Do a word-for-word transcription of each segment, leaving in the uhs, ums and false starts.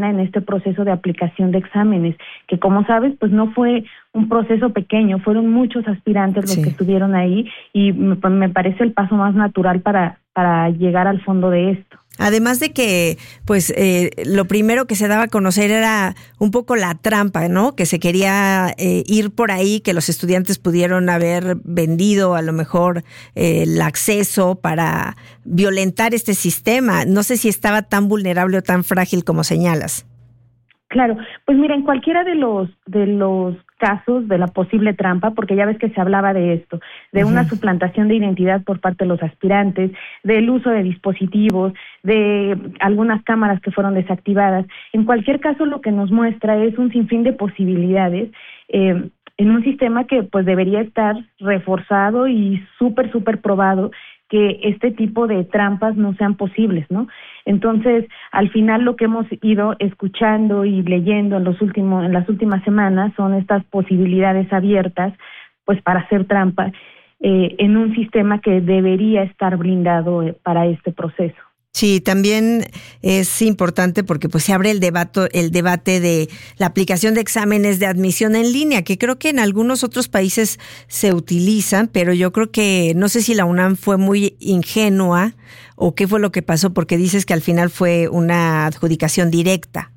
en este proceso de aplicación de exámenes, que como sabes, pues no fue un proceso pequeño, fueron muchos aspirantes los sí. que estuvieron ahí y me, me parece el paso más natural para, para llegar al fondo de esto. Además de que, pues, eh, lo primero que se daba a conocer era un poco la trampa, ¿no? Que se quería eh, ir por ahí, que los estudiantes pudieron haber vendido a lo mejor eh, el acceso para violentar este sistema. No sé si estaba tan vulnerable o tan frágil como señalas. Claro, pues mira, en cualquiera de los de los casos de la posible trampa, porque ya ves que se hablaba de esto, de uh-huh. una suplantación de identidad por parte de los aspirantes, del uso de dispositivos, de algunas cámaras que fueron desactivadas. En cualquier caso, lo que nos muestra es un sinfín de posibilidades eh, en un sistema que pues debería estar reforzado y súper, súper probado, que este tipo de trampas no sean posibles, ¿no? Entonces, al final lo que hemos ido escuchando y leyendo en los últimos, en las últimas semanas son estas posibilidades abiertas, pues para hacer trampa eh, en un sistema que debería estar blindado eh, para este proceso. Sí, también es importante porque pues se abre el debate, el debate de la aplicación de exámenes de admisión en línea, que creo que en algunos otros países se utilizan, pero yo creo que no sé si la UNAM fue muy ingenua o qué fue lo que pasó, porque dices que al final fue una adjudicación directa.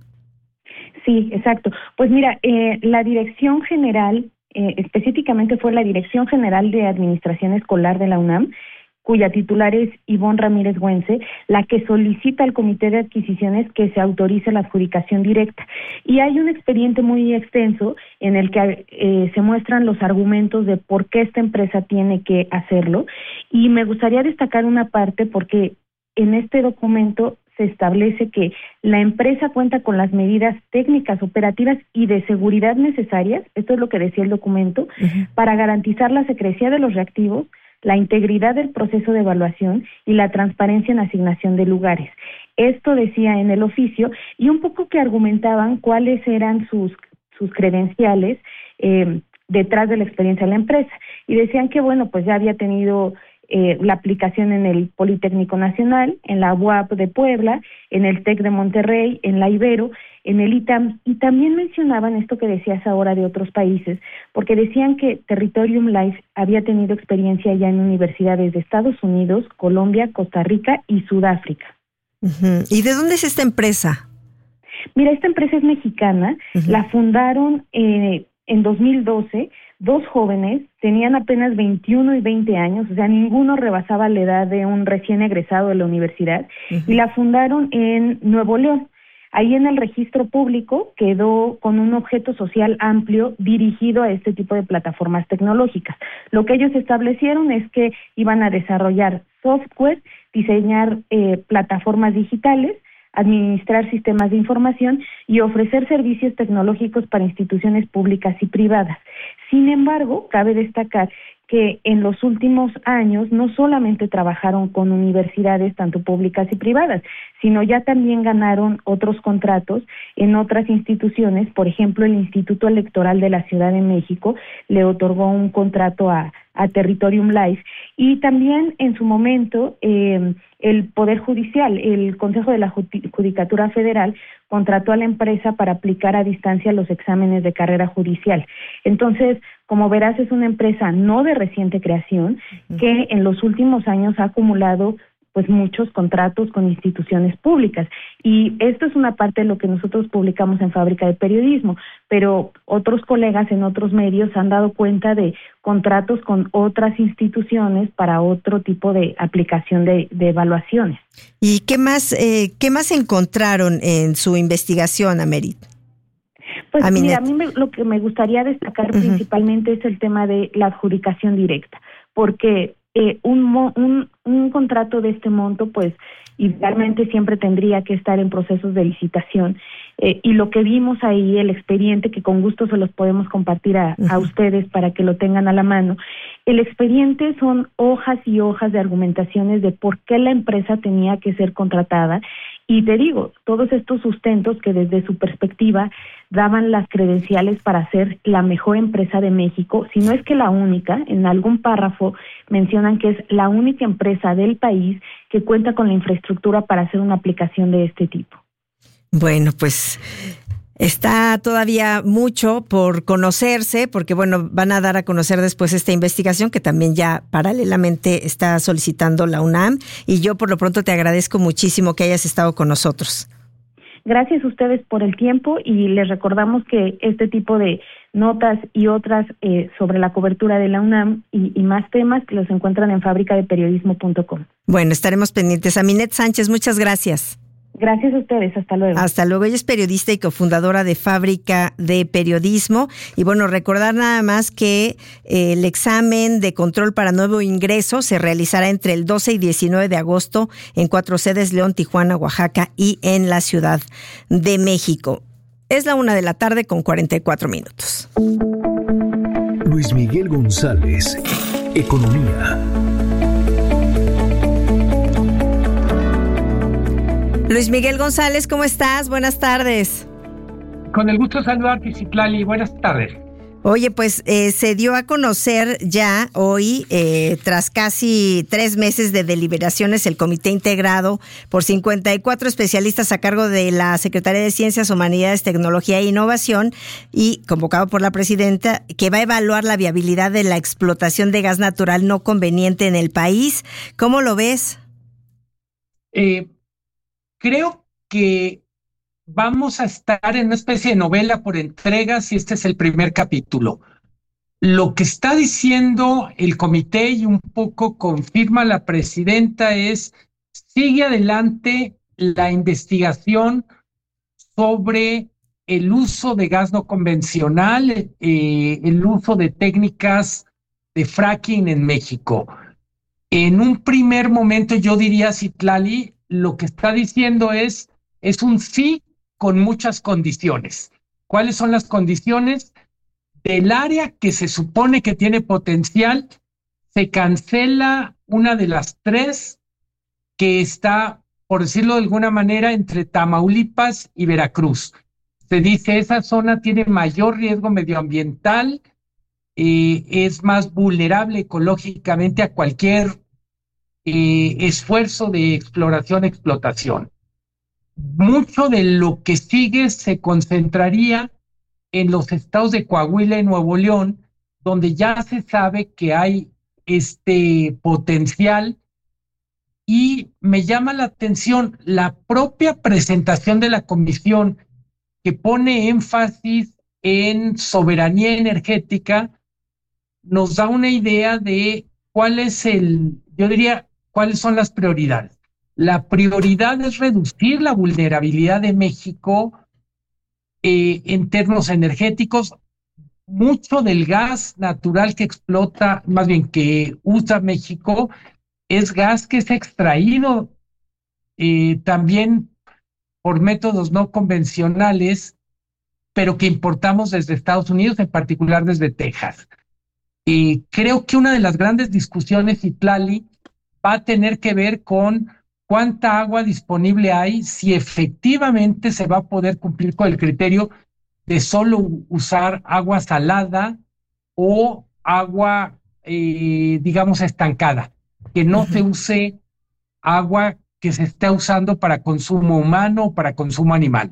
Sí, exacto. Pues mira, eh, la Dirección General, eh, específicamente fue la Dirección General de Administración Escolar de la UNAM, cuya titular es Ivonne Ramírez Güense, la que solicita al Comité de Adquisiciones que se autorice la adjudicación directa. Y hay un expediente muy extenso en el que eh, se muestran los argumentos de por qué esta empresa tiene que hacerlo. Y me gustaría destacar una parte porque en este documento se establece que la empresa cuenta con las medidas técnicas, operativas y de seguridad necesarias, esto es lo que decía el documento, uh-huh. para garantizar la secrecía de los reactivos, la integridad del proceso de evaluación y la transparencia en asignación de lugares. Esto decía en el oficio y un poco que argumentaban cuáles eran sus, sus credenciales eh, detrás de la experiencia de la empresa. Y decían que, bueno, pues ya había tenido eh, la aplicación en el Politécnico Nacional, en la U A P de Puebla, en el TEC de Monterrey, en la Ibero, en el I T A M, y también mencionaban esto que decías ahora de otros países, porque decían que Territorium Life había tenido experiencia ya en universidades de Estados Unidos, Colombia, Costa Rica y Sudáfrica. Uh-huh. ¿Y de dónde es esta empresa? Mira, esta empresa es mexicana, uh-huh. la fundaron eh, en dos mil doce, dos jóvenes, tenían apenas veintiuno y veinte años, o sea, ninguno rebasaba la edad de un recién egresado de la universidad, uh-huh. y la fundaron en Nuevo León. Ahí en el registro público quedó con un objeto social amplio dirigido a este tipo de plataformas tecnológicas. Lo que ellos establecieron es que iban a desarrollar software, diseñar eh, plataformas digitales, administrar sistemas de información y ofrecer servicios tecnológicos para instituciones públicas y privadas. Sin embargo, cabe destacar que en los últimos años no solamente trabajaron con universidades tanto públicas y privadas, sino ya también ganaron otros contratos en otras instituciones. Por ejemplo, el Instituto Electoral de la Ciudad de México le otorgó un contrato a, a Territorium Life, y también en su momento eh, el Poder Judicial, el Consejo de la Judicatura Federal, contrató a la empresa para aplicar a distancia los exámenes de carrera judicial. Entonces, como verás, es una empresa no de reciente creación, uh-huh. que en los últimos años ha acumulado pues muchos contratos con instituciones públicas. Y esto es una parte de lo que nosotros publicamos en Fábrica de Periodismo, pero otros colegas en otros medios han dado cuenta de contratos con otras instituciones para otro tipo de aplicación de, de evaluaciones. ¿Y qué más, eh, qué más encontraron en su investigación, Amerit? Pues Aminet. mira, a mí me, lo que me gustaría destacar uh-huh. principalmente es el tema de la adjudicación directa, porque eh, un, un, un contrato de este monto, pues, idealmente siempre tendría que estar en procesos de licitación, eh, y lo que vimos ahí, el expediente, que con gusto se los podemos compartir a, uh-huh. a ustedes para que lo tengan a la mano, el expediente son hojas y hojas de argumentaciones de por qué la empresa tenía que ser contratada. Y te digo, todos estos sustentos que desde su perspectiva daban las credenciales para ser la mejor empresa de México, si no es que la única. En algún párrafo mencionan que es la única empresa del país que cuenta con la infraestructura para hacer una aplicación de este tipo. Bueno, pues está todavía mucho por conocerse, porque bueno, van a dar a conocer después esta investigación que también ya paralelamente está solicitando la UNAM, y yo por lo pronto te agradezco muchísimo que hayas estado con nosotros. Gracias a ustedes por el tiempo, y les recordamos que este tipo de notas y otras eh, sobre la cobertura de la UNAM y, y más temas los encuentran en fábrica de periodismo punto com. Bueno, estaremos pendientes. Aminet Sánchez, muchas gracias. Gracias a ustedes, hasta luego. Hasta luego. Ella es periodista y cofundadora de Fábrica de Periodismo. Y bueno, recordar nada más que eh, el examen de control para nuevo ingreso se realizará entre el doce y diecinueve de agosto en cuatro sedes: León, Tijuana, Oaxaca y en la Ciudad de México. Es la una de la tarde con cuarenta y cuatro minutos. Luis Miguel González, Economía. Luis Miguel González, ¿cómo estás? Buenas tardes. Con el gusto de saludarte, Citlali. Buenas tardes. Oye, pues eh, se dio a conocer ya hoy, eh, tras casi tres meses de deliberaciones, el comité integrado por cincuenta y cuatro especialistas a cargo de la Secretaría de Ciencias, Humanidades, Tecnología e Innovación, y convocado por la presidenta, que va a evaluar la viabilidad de la explotación de gas natural no conveniente en el país. ¿Cómo lo ves? Eh, creo que vamos a estar en una especie de novela por entregas, y este es el primer capítulo. Lo que está diciendo el comité, y un poco confirma la presidenta, es: sigue adelante la investigación sobre el uso de gas no convencional, eh, el uso de técnicas de fracking en México. En un primer momento, yo diría, Citlali, lo que está diciendo es, es un sí con muchas condiciones. ¿Cuáles son las condiciones? Del área que se supone que tiene potencial, se cancela una de las tres que está, por decirlo de alguna manera, entre Tamaulipas y Veracruz. Se dice, esa zona tiene mayor riesgo medioambiental, eh, es más vulnerable ecológicamente a cualquier eh, esfuerzo de exploración-explotación. Mucho de lo que sigue se concentraría en los estados de Coahuila y Nuevo León, donde ya se sabe que hay este potencial. Y me llama la atención la propia presentación de la comisión, que pone énfasis en soberanía energética, nos da una idea de cuál es el, yo diría, cuáles son las prioridades. La prioridad es reducir la vulnerabilidad de México eh, en términos energéticos. Mucho del gas natural que explota, más bien que usa México, es gas que es extraído eh, también por métodos no convencionales, pero que importamos desde Estados Unidos, en particular desde Texas. Y creo que una de las grandes discusiones, Citlali, va a tener que ver con cuánta agua disponible hay, si efectivamente se va a poder cumplir con el criterio de solo usar agua salada o agua, eh, digamos, estancada, que no uh-huh. se use agua que se esté usando para consumo humano o para consumo animal.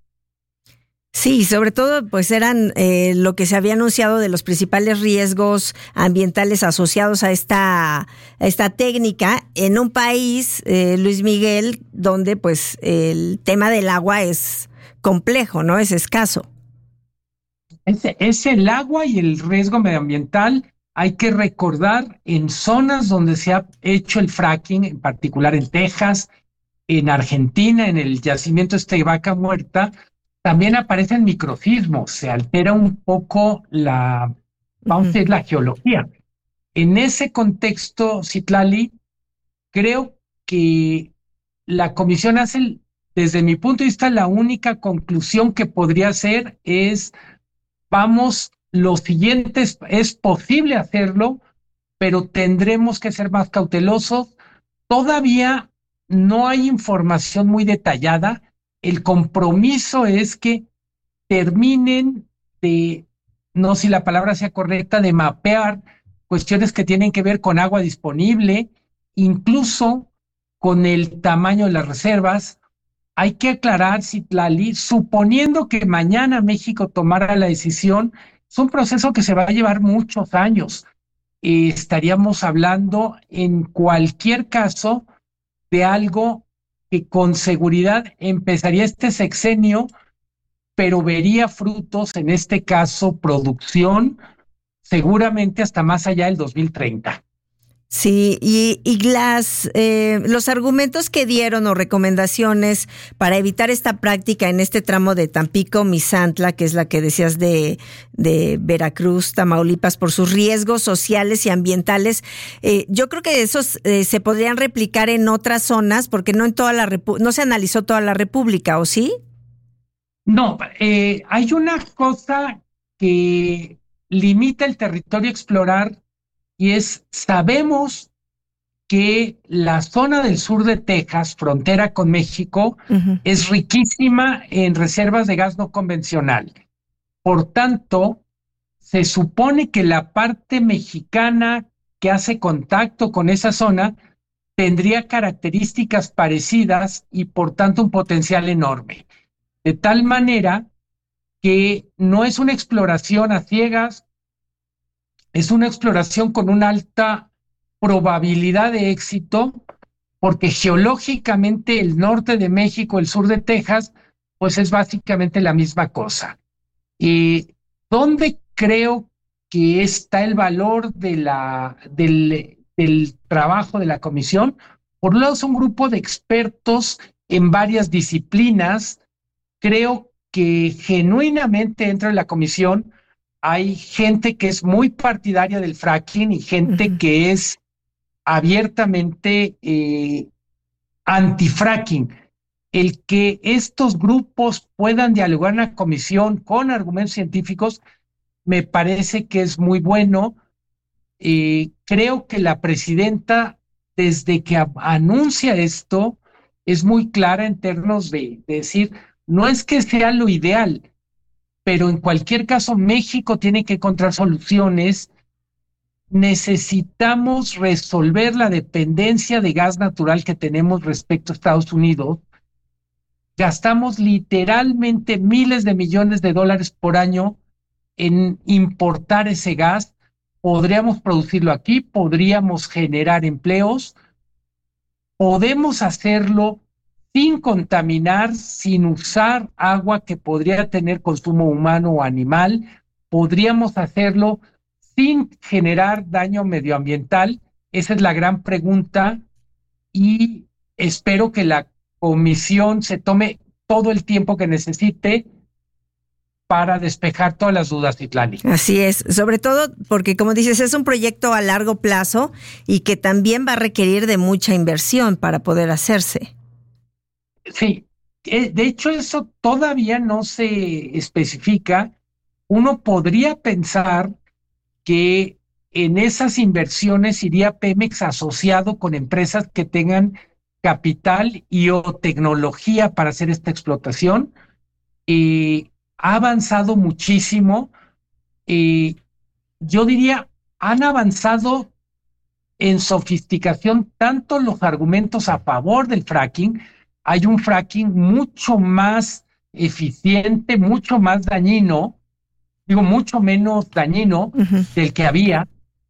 Sí, sobre todo pues eran eh, lo que se había anunciado de los principales riesgos ambientales asociados a esta, a esta técnica en un país, eh, Luis Miguel, donde pues el tema del agua es complejo, ¿no? Es escaso. Es, es el agua y el riesgo medioambiental. Hay que recordar, en zonas donde se ha hecho el fracking, en particular en Texas, en Argentina, en el yacimiento este de Vaca Muerta, también aparecen microsismos, se altera un poco la, vamos uh-huh. a decir, la geología. En ese contexto, Citlali, creo que la comisión hace, desde mi punto de vista, la única conclusión que podría hacer es, vamos, lo siguiente es, es posible hacerlo, pero tendremos que ser más cautelosos. Todavía no hay información muy detallada. El compromiso es que terminen de, no sé si la palabra sea correcta, de mapear cuestiones que tienen que ver con agua disponible, incluso con el tamaño de las reservas. hay que aclarar, Citlali, suponiendo que mañana México tomara la decisión, es un proceso que se va a llevar muchos años. Eh, estaríamos hablando en cualquier caso de algo que con seguridad empezaría este sexenio, pero vería frutos, en este caso, producción, seguramente hasta más allá del dos mil treinta. Sí, y, y las eh, los argumentos que dieron o recomendaciones para evitar esta práctica en este tramo de Tampico-Misantla, que es la que decías de, de Veracruz, Tamaulipas, por sus riesgos sociales y ambientales, eh, yo creo que esos eh, se podrían replicar en otras zonas, porque no en toda la repu- no se analizó toda la República, ¿o sí? No, eh, hay una cosa que limita el territorio a explorar, y es, sabemos que la zona del sur de Texas, frontera con México, uh-huh. es riquísima en reservas de gas no convencional. Por tanto, se supone que la parte mexicana que hace contacto con esa zona tendría características parecidas y por tanto un potencial enorme. De tal manera que no es una exploración a ciegas, es una exploración con una alta probabilidad de éxito, porque geológicamente el norte de México, el sur de Texas, pues es básicamente la misma cosa. ¿Y dónde creo que está el valor de la, del, del trabajo de la comisión? Por un lado, es un grupo de expertos en varias disciplinas. Creo que genuinamente dentro de la comisión hay gente que es muy partidaria del fracking y gente uh-huh. que es abiertamente eh, anti-fracking. El que estos grupos puedan dialogar en la comisión con argumentos científicos me parece que es muy bueno. Eh, creo que la presidenta, desde que a- anuncia esto, es muy clara en términos de, de decir, no es que sea lo ideal, pero en cualquier caso México tiene que encontrar soluciones. Necesitamos resolver la dependencia de gas natural que tenemos respecto a Estados Unidos. Gastamos literalmente miles de millones de dólares por año en importar ese gas. Podríamos producirlo aquí, podríamos generar empleos, podemos hacerlo sin contaminar, sin usar agua que podría tener consumo humano o animal, podríamos hacerlo sin generar daño medioambiental. Esa es la gran pregunta y espero que la comisión se tome todo el tiempo que necesite para despejar todas las dudas, Citlali. Así es, sobre todo porque, como dices, es un proyecto a largo plazo y que también va a requerir de mucha inversión para poder hacerse. Sí, de hecho eso todavía no se especifica. Uno podría pensar que en esas inversiones iría Pemex asociado con empresas que tengan capital y o tecnología para hacer esta explotación. Eh, ha avanzado muchísimo. Eh, yo diría, han avanzado en sofisticación tanto los argumentos a favor del fracking. Hay un fracking mucho más eficiente, mucho más dañino, digo, mucho menos dañino uh-huh. del que había,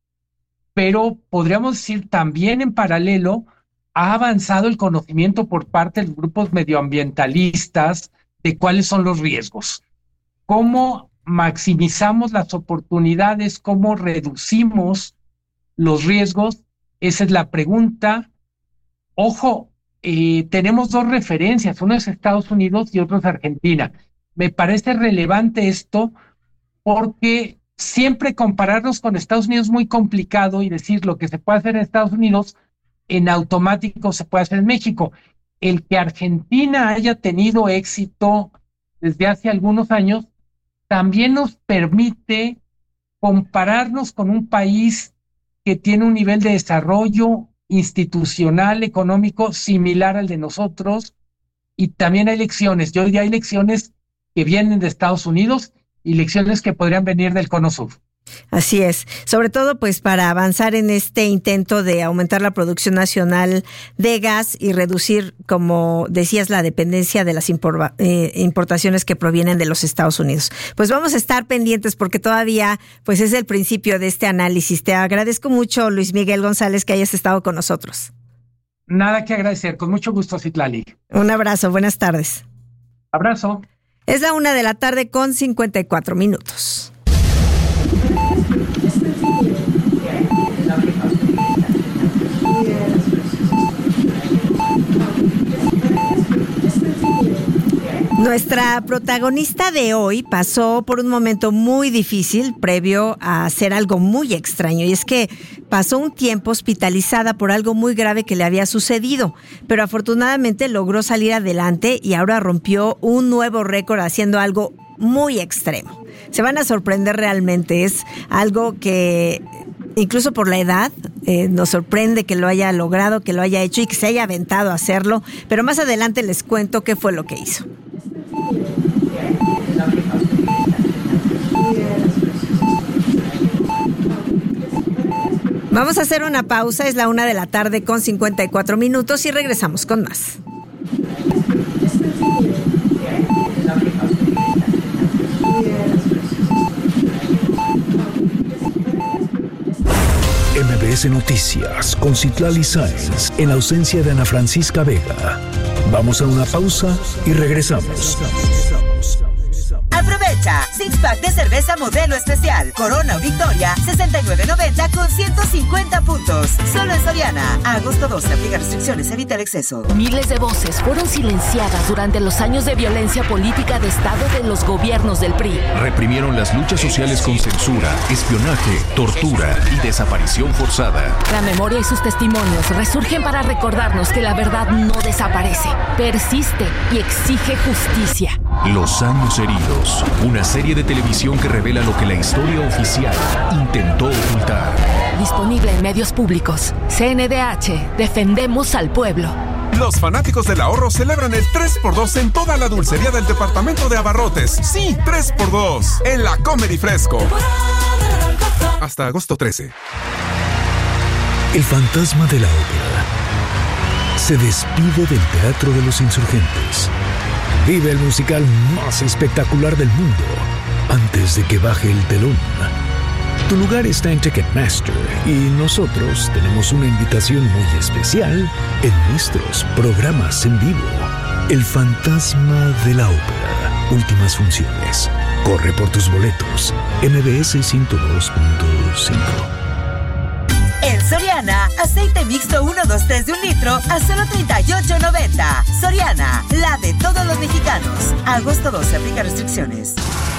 pero podríamos decir también en paralelo ha avanzado el conocimiento por parte de los grupos medioambientalistas de cuáles son los riesgos, cómo maximizamos las oportunidades, cómo reducimos los riesgos. Esa es la pregunta. Ojo, eh, tenemos dos referencias, uno es Estados Unidos y otro es Argentina. Me parece relevante esto porque siempre compararnos con Estados Unidos es muy complicado y decir lo que se puede hacer en Estados Unidos en automático se puede hacer en México. El que Argentina haya tenido éxito desde hace algunos años también nos permite compararnos con un país que tiene un nivel de desarrollo institucional, económico similar al de nosotros, y también hay lecciones. Yo diría hay lecciones que vienen de Estados Unidos y lecciones que podrían venir del Cono Sur. Así es, sobre todo pues para avanzar en este intento de aumentar la producción nacional de gas y reducir, como decías, la dependencia de las impor- eh, importaciones que provienen de los Estados Unidos. Pues vamos a estar pendientes porque todavía pues es el principio de este análisis. Te agradezco mucho, Luis Miguel González, que hayas estado con nosotros. Nada que agradecer, con mucho gusto, Citlali. Un abrazo, buenas tardes. Abrazo. Es la una de la tarde con cincuenta y cuatro minutos. Nuestra protagonista de hoy pasó por un momento muy difícil previo a hacer algo muy extraño, y es que pasó un tiempo hospitalizada por algo muy grave que le había sucedido, pero afortunadamente logró salir adelante y ahora rompió un nuevo récord haciendo algo muy extremo. Se van a sorprender realmente, es algo que incluso por la edad eh, nos sorprende que lo haya logrado, que lo haya hecho y que se haya aventado a hacerlo, pero más adelante les cuento qué fue lo que hizo. Vamos a hacer una pausa, es la una de la tarde con cincuenta y cuatro minutos y regresamos con más. M B S Noticias con Citlali Sáenz en ausencia de Ana Francisca Vega. Vamos a una pausa y regresamos. Aprovecha, six pack de cerveza modelo especial, Corona o Victoria, sesenta y nueve noventa con ciento cincuenta puntos. Solo en Soriana. A agosto doce, aplica restricciones, evita el exceso. Miles de voces fueron silenciadas durante los años de violencia política de Estado de los gobiernos del P R I. Reprimieron las luchas sociales con censura, espionaje, tortura y desaparición forzada. La memoria y sus testimonios resurgen para recordarnos que la verdad no desaparece, persiste y exige justicia. Los años heridos, una serie de televisión que revela lo que la historia oficial intentó ocultar. Disponible en medios públicos. C N D H, defendemos al pueblo. Los fanáticos del ahorro celebran el tres por dos en toda la dulcería del departamento de abarrotes. Sí, tres por dos en la Comedy Fresco. Hasta agosto trece. El fantasma de la ópera se despide del Teatro de los Insurgentes. Vive el musical más espectacular del mundo antes de que baje el telón. Tu lugar está en Ticketmaster y nosotros tenemos una invitación muy especial en nuestros programas en vivo. El fantasma de la ópera. Últimas funciones. Corre por tus boletos. M B S ciento dos punto cinco. En Soriana, aceite mixto uno, dos, tres de un litro a solo treinta y ocho noventa. Soriana, la de todos los mexicanos. Agosto doce, aplica restricciones.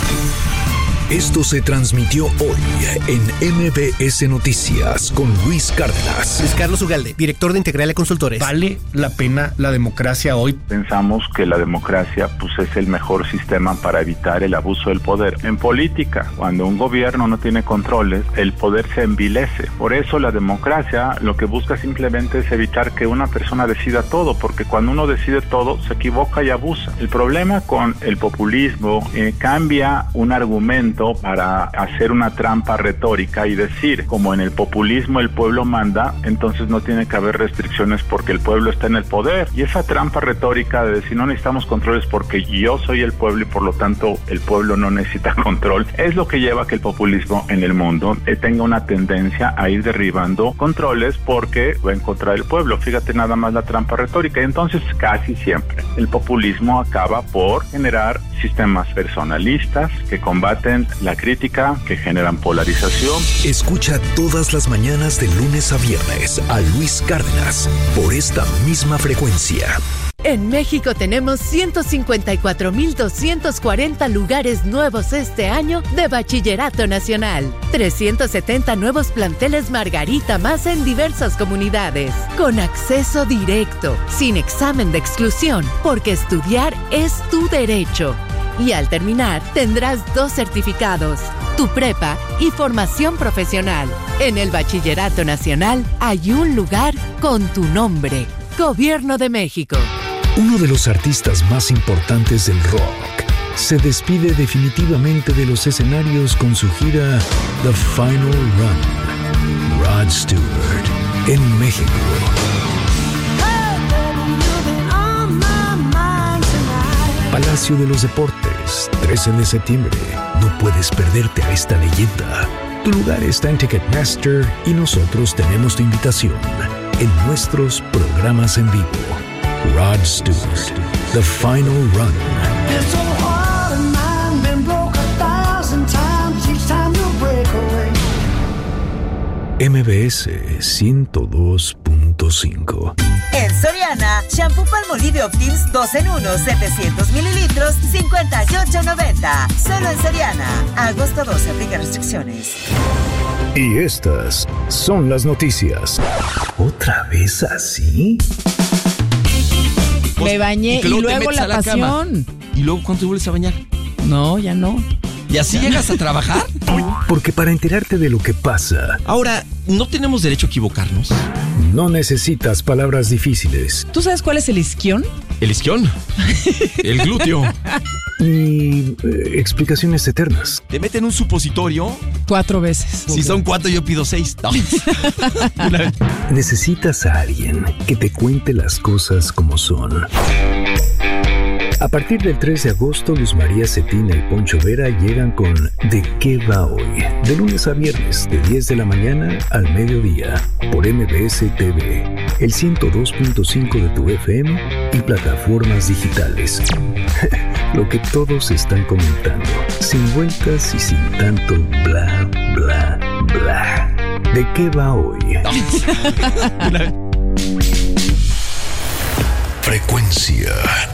Esto se transmitió hoy en M B S Noticias con Luis Cárdenas. Luis Carlos Ugalde, director de Integrale Consultores. ¿Vale la pena la democracia hoy? Pensamos que la democracia pues, es el mejor sistema para evitar el abuso del poder. En política, cuando un gobierno no tiene controles, el poder se envilece. Por eso la democracia lo que busca simplemente es evitar que una persona decida todo, porque cuando uno decide todo, se equivoca y abusa. El problema con el populismo eh, cambia un argumento para hacer una trampa retórica y decir, como en el populismo el pueblo manda, entonces no tiene que haber restricciones porque el pueblo está en el poder. Y esa trampa retórica de decir no necesitamos controles porque yo soy el pueblo y por lo tanto el pueblo no necesita control, es lo que lleva a que el populismo en el mundo eh, tenga una tendencia a ir derribando controles porque va en contra del pueblo. Fíjate nada más la trampa retórica. Entonces casi siempre el populismo acaba por generar sistemas personalistas que combaten la crítica, que generan polarización. Escucha todas las mañanas de lunes a viernes a Luis Cárdenas por esta misma frecuencia. En México tenemos ciento cincuenta y cuatro mil doscientos cuarenta lugares nuevos este año de Bachillerato Nacional. trescientos setenta nuevos planteles Margarita más en diversas comunidades. Con acceso directo, sin examen de exclusión, porque estudiar es tu derecho. Y al terminar, tendrás dos certificados, tu prepa y formación profesional. En el Bachillerato Nacional hay un lugar con tu nombre. Gobierno de México. Uno de los artistas más importantes del rock se despide definitivamente de los escenarios con su gira The Final Run. Rod Stewart en México. Palacio de los Deportes, trece de septiembre. No puedes perderte a esta leyenda. Tu lugar está en Ticketmaster y nosotros tenemos tu invitación en nuestros programas en vivo. Rod Stewart, The Final Run. M B S ciento dos punto cinco. En Soriana, shampoo Palmolive Optims dos en uno, setecientos mililitros, cincuenta y ocho noventa. Solo en Soriana. Agosto doce, aplica restricciones. Y estas son las noticias. ¿Otra vez así? Me bañé y, y luego, luego la, la pasión. ¿Y luego cuándo te vuelves a bañar? No, ya no. ¿Y así ya llegas a trabajar? Porque para enterarte de lo que pasa... Ahora, ¿no tenemos derecho a equivocarnos? No necesitas palabras difíciles. ¿Tú sabes cuál es el isquión? ¿El isquión? El glúteo. Ni eh, explicaciones eternas. Te meten un supositorio... Cuatro veces. Si son cuatro, yo pido seis. No. Necesitas a alguien que te cuente las cosas como son. A partir del tres de agosto, Luz María Cetina y Poncho Vera llegan con ¿De qué va hoy? De lunes a viernes, de diez de la mañana al mediodía, por M B S T V, el ciento dos punto cinco de tu F M y plataformas digitales. Lo que todos están comentando, sin vueltas y sin tanto bla, bla, bla. ¿De qué va hoy? Frecuencia